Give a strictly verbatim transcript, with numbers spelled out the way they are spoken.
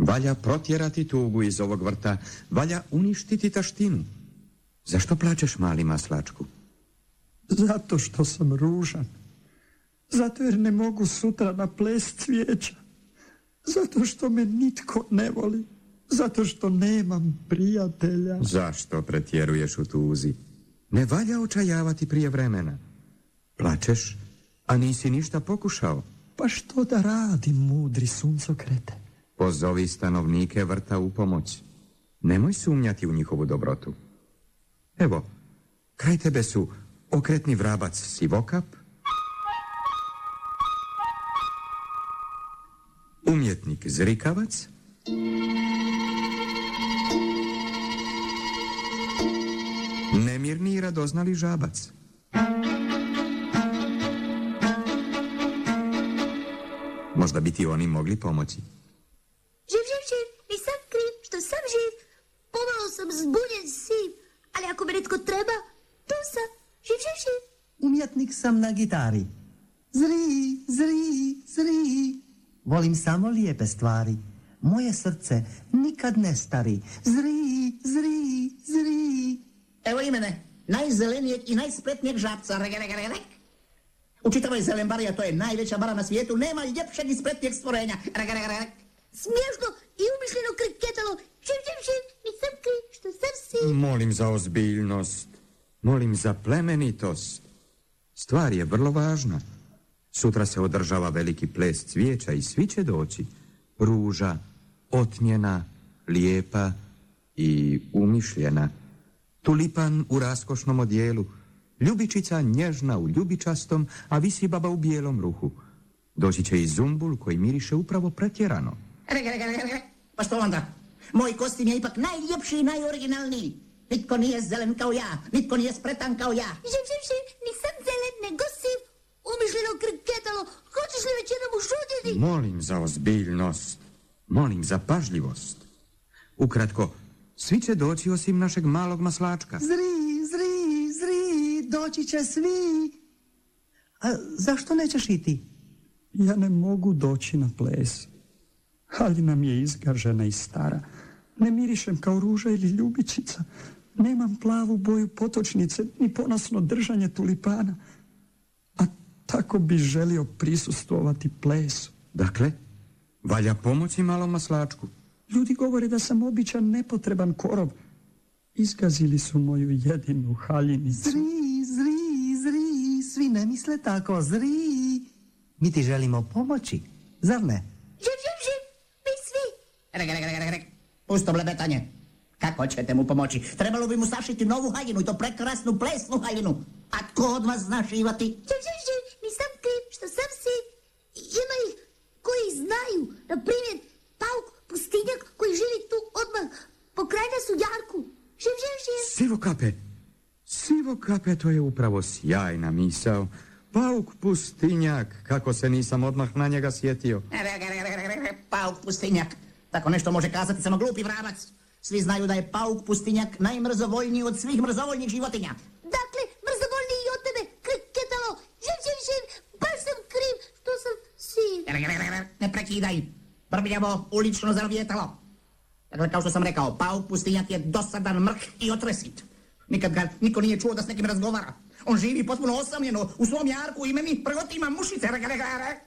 Valja protjerati tugu iz ovog vrta, valja uništiti taštinu. Zašto plačeš, mali maslačku? Zato što sam ružan. Zato jer ne mogu sutra na ples cvijeća. Zato što me nitko ne voli. Zato što nemam prijatelja. Zašto pretjeruješ u tuzi? Ne valja očajavati prije vremena. Plačeš, a nisi ništa pokušao. Pa što da radim, mudri suncokrete? Pozovi stanovnike vrta u pomoć. Nemoj sumnjati u njihovu dobrotu. Evo, kraj tebe su okretni vrabac Sivokap, umjetnik Zrikavac, nemirni i radoznali Žabac. Možda bi ti oni mogli pomoći. Živ, živ, živ, nisam kriv što sam živ. Pomalo sam zbunjen siv, ali ako me netko treba, tu sam. Živ, živ, živ. Umjetnik sam na gitari. Zri, zri, zri. Volim samo lijepe stvari. Moje srce nikad ne stari. Zri, zri, zri. Evo i mene, najzelenijeg i najspretnijeg žabca. Rege, rege, rege. U čitavoj zelenbari, a to je najveća bara na svijetu, nema ljepšeg i spretnijeg stvorenja. Rege, rege, rege. Smiješno i umišljeno kriketalo. Živ, živ, živ, nisam kriv što sam siv. Molim za ozbiljnost. Molim za plemenitost. Stvar je vrlo važna. Sutra se održava veliki ples cvijeća i svi će doći. Ruža, otmjena, lijepa i umišljena. Tulipan u raskošnom odijelu. Ljubičica nježna u ljubičastom, a visibaba u bijelom ruhu. Doći će i zumbul koji miriše upravo pretjerano. Rege, rege, rege, rege. Pa što onda? Moj kostim je ipak najljepši i najoriginalniji. Nitko nije zelen kao ja, nitko nije spretan kao ja. Živ, živ, živ, nisam zelen, nego siv. Umišljeno kriketalo, hoćeš li već jednom ušuditi? Molim za ozbiljnost, molim za pažljivost. Ukratko, svi će doći osim našeg malog maslačka. Zri, zri, zri, doći će svi. A zašto nećeš i ti? Ja ne mogu doći na ples. Haljina mi je izgažena i stara. Ne mirišem kao ruža ili ljubičica. Nemam plavu boju potočnice, ni ponosno držanje tulipana. A tako bi želio prisustvovati plesu. Dakle, valja pomoći malom maslačku. Ljudi govore da sam običan nepotreban korov. Izgazili su moju jedinu haljinicu. Zri, zri, zri, svi ne misle tako, zri. Mi ti želimo pomoći, zar ne? Živ, živ, živ, mi svi. Rege, rege, rege, rege. Pusto blebetanje. Kako ćete mu pomoći? Trebalo bi mu sašiti novu haljinu i to prekrasnu plesnu haljinu. A tko od vas zna šivati? Živ, živ, živ, nisam kriv što sam siv. Ima ih koji znaju, na primjer, pauk, pustinjak koji živi tu odmah, pokraj nas u jarku. Živ, živ, živ. Sivokape, Sivokape, to je upravo sjajna misao. Pauk pustinjak, kako se nisam odmah na njega sjetio. Rege, rege, rege, rege, pauk pustinjak. Tako nešto može kazati samo glupi vrabac. Svi znaju da je pauk pustinjak najmrzovoljniji od svih mrzovoljnih životinja. Dakle, mrzovoljniji i od tebe, kriketalo. Živ, živ, živ, baš sam kriv što sam siv. Rege, rege, rege, ne prekidaj. Brbljavo, ulično zarvjetalo. Dakle, kao što sam rekao, pauk pustinjak je dosadan, mrk i otresit. Nikad ga niko nije čuo da s nekim razgovara. On živi potpuno osamljeno u svom jarku i meni prgotima mušice. Rege, rege, rege.